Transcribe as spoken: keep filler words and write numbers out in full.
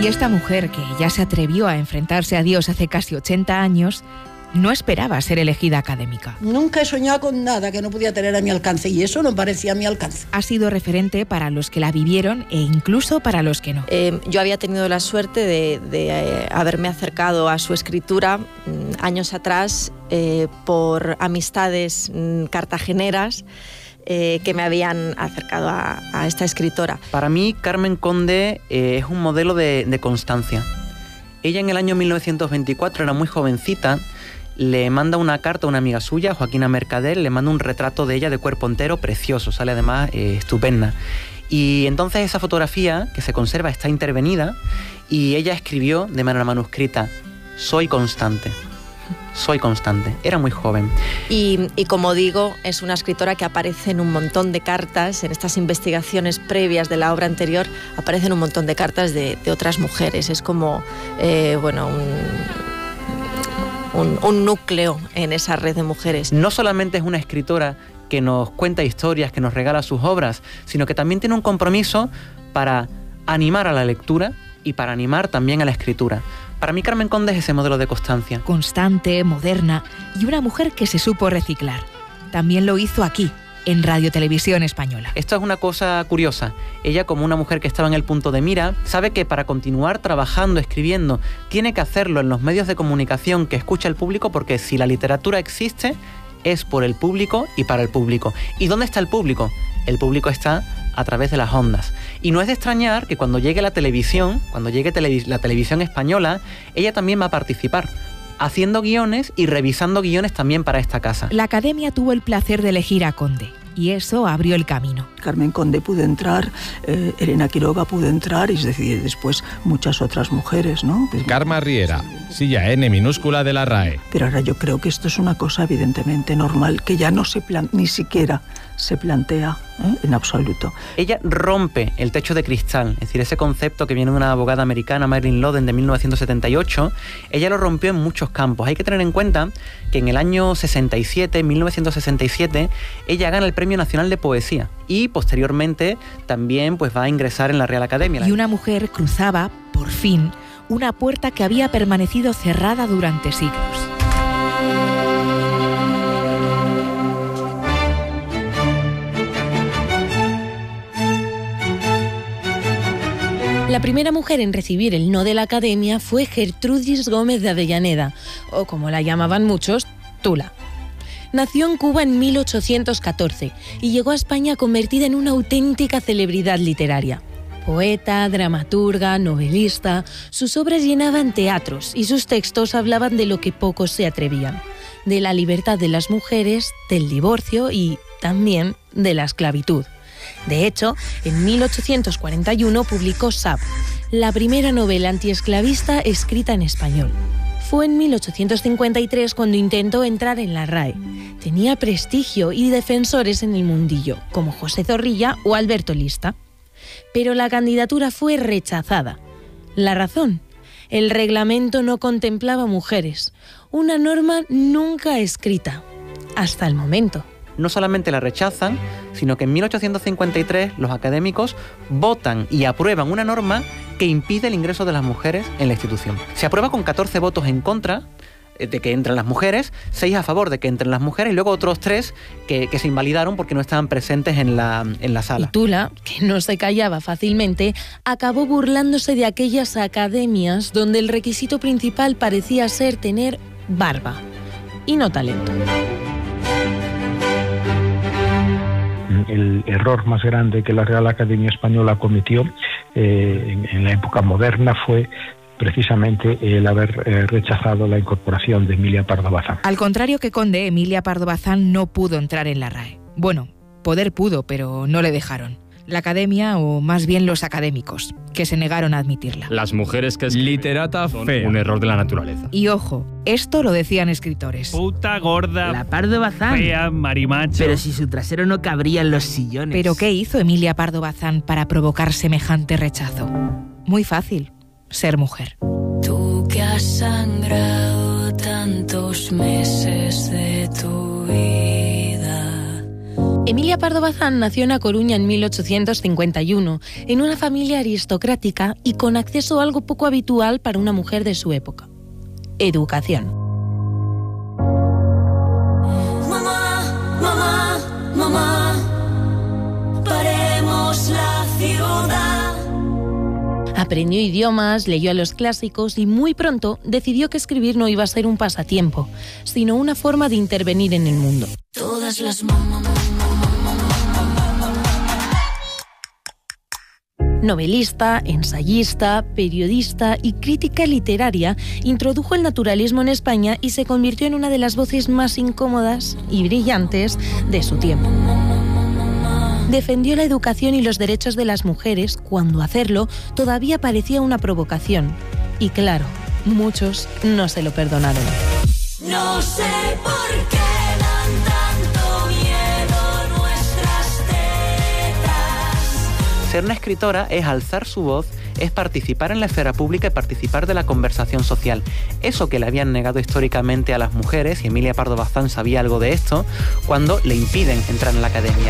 Y esta mujer, que ya se atrevió a enfrentarse a Dios hace casi ochenta años, no esperaba ser elegida académica. Nunca he soñado con nada que no podía tener a mi alcance, y eso no parecía a mi alcance. Ha sido referente para los que la vivieron e incluso para los que no. Eh, yo había tenido la suerte de, de eh, haberme acercado a su escritura mmm, años atrás eh, por amistades mmm, cartageneras eh, que me habían acercado a, a esta escritora. Para mí, Carmen Conde eh, es un modelo de, de constancia. Ella en el año mil novecientos veinticuatro era muy jovencita. Le manda una carta a una amiga suya, Joaquina Mercader, le manda un retrato de ella de cuerpo entero, precioso, sale además eh, estupenda. Y entonces esa fotografía que se conserva está intervenida y ella escribió de manera manuscrita: soy constante, soy constante. Era muy joven. Y, y como digo, es una escritora que aparece en un montón de cartas, en estas investigaciones previas de la obra anterior, aparecen un montón de cartas de, de otras mujeres. Es como, eh, bueno, un... Un, un núcleo en esa red de mujeres. No solamente es una escritora que nos cuenta historias, que nos regala sus obras, sino que también tiene un compromiso para animar a la lectura y para animar también a la escritura. Para mí Carmen Conde es ese modelo de constancia. Constante, moderna y una mujer que se supo reciclar. También lo hizo aquí, en Radio Televisión Española. Esto es una cosa curiosa. Ella, como una mujer que estaba en el punto de mira, sabe que para continuar trabajando, escribiendo, tiene que hacerlo en los medios de comunicación que escucha el público, porque si la literatura existe, es por el público y para el público. ¿Y dónde está el público? El público está a través de las ondas. Y no es de extrañar que cuando llegue la televisión, cuando llegue televis- la televisión española, ella también va a participar, haciendo guiones y revisando guiones también para esta casa. La Academia tuvo el placer de elegir a Conde, y eso abrió el camino. Carmen Conde pudo entrar, eh, Elena Quiroga pudo entrar, y es decir, después muchas otras mujeres, ¿no? Pues, Karma Riera, silla N minúscula de la R A E. Pero ahora yo creo que esto es una cosa evidentemente normal, que ya no se plan- ni siquiera se plantea ¿eh? en absoluto. Ella rompe el techo de cristal, es decir, ese concepto que viene de una abogada americana, Marilyn Loden, de mil novecientos setenta y ocho, ella lo rompió en muchos campos. Hay que tener en cuenta que en el año sesenta y siete, mil novecientos sesenta y siete, ella gana el Premio Nacional de Poesía y posteriormente también pues, va a ingresar en la Real Academia. Y una mujer cruzaba, por fin, una puerta que había permanecido cerrada durante siglos. La primera mujer en recibir el no de la Academia fue Gertrudis Gómez de Avellaneda, o como la llamaban muchos, Tula. Nació en Cuba en mil ochocientos catorce y llegó a España convertida en una auténtica celebridad literaria. Poeta, dramaturga, novelista, sus obras llenaban teatros y sus textos hablaban de lo que pocos se atrevían, de la libertad de las mujeres, del divorcio y también de la esclavitud. De hecho, en mil ochocientos cuarenta y uno publicó Sapo, la primera novela antiesclavista escrita en español. Fue en mil ochocientos cincuenta y tres cuando intentó entrar en la R A E. Tenía prestigio y defensores en el mundillo, como José Zorrilla o Alberto Lista. Pero la candidatura fue rechazada. ¿La razón? El reglamento no contemplaba mujeres, una norma nunca escrita, hasta el momento. No solamente la rechazan, sino que en mil ochocientos cincuenta y tres los académicos votan y aprueban una norma que impide el ingreso de las mujeres en la institución. Se aprueba con catorce votos en contra de que entren las mujeres, seis a favor de que entren las mujeres y luego otros tres que, que se invalidaron porque no estaban presentes en la, en la sala. Y Tula, que no se callaba fácilmente, acabó burlándose de aquellas academias donde el requisito principal parecía ser tener barba y no talento. El error más grande que la Real Academia Española cometió eh, en, en la época moderna fue precisamente el haber eh, rechazado la incorporación de Emilia Pardo Bazán. Al contrario que Conde, Emilia Pardo Bazán no pudo entrar en la R A E. Bueno, poder pudo, pero no le dejaron. La Academia, o más bien los académicos, que se negaron a admitirla. Las mujeres que escriben Literata son fea. un error de la naturaleza. Y ojo, esto lo decían escritores. Puta gorda, La Pardo Bazán. fea, marimacho. Pero si su trasero no cabría en los sillones. ¿Pero qué hizo Emilia Pardo Bazán para provocar semejante rechazo? Muy fácil, ser mujer. Tú que has sangrado tantos meses de tu vida, Emilia Pardo Bazán nació en A Coruña en mil ochocientos cincuenta y uno, en una familia aristocrática y con acceso a algo poco habitual para una mujer de su época: educación. Mamá, mamá, mamá, paremos la ciudad. Aprendió idiomas, leyó a los clásicos y muy pronto decidió que escribir no iba a ser un pasatiempo, sino una forma de intervenir en el mundo. Todas las mamás. Novelista, ensayista, periodista y crítica literaria, introdujo el naturalismo en España y se convirtió en una de las voces más incómodas y brillantes de su tiempo. Defendió la educación y los derechos de las mujeres cuando hacerlo todavía parecía una provocación. Y claro, muchos no se lo perdonaron. No sé por qué dan tanto miedo nuestras tetas. Ser una escritora es alzar su voz, es participar en la esfera pública y participar de la conversación social. Eso que le habían negado históricamente a las mujeres, y Emilia Pardo Bazán sabía algo de esto, cuando le impiden entrar en la academia.